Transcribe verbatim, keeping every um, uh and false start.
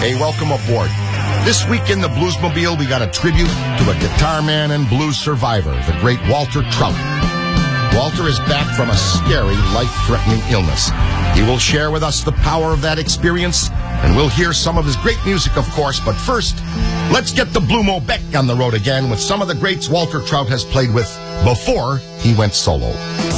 Hey, welcome aboard. This week in the Bluesmobile, we got a tribute to a guitar man and blues survivor, the great Walter Trout. Walter is back from a scary, life-threatening illness. He will share with us the power of that experience, and we'll hear some of his great music, of course. But first, let's get the Blue Mo back on the road again with some of the greats Walter Trout has played with before he went solo.